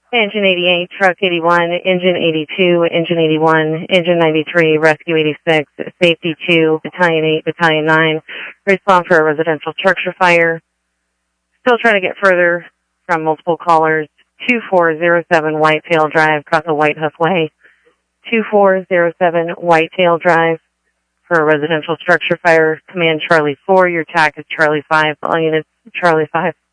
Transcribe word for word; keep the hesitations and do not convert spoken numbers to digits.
Engine eighty-eight, truck eighty-one, engine eighty-two, engine eighty-one, engine ninety-three, rescue eighty-six, safety two, battalion eight, battalion nine, respond for a residential structure fire. Still trying to get further from multiple callers. two four zero seven Whitetail Drive, across the White Hook Way. two four zero seven Whitetail Drive for a residential structure fire. Command Charlie four, your T A C is Charlie five, all units Charlie five.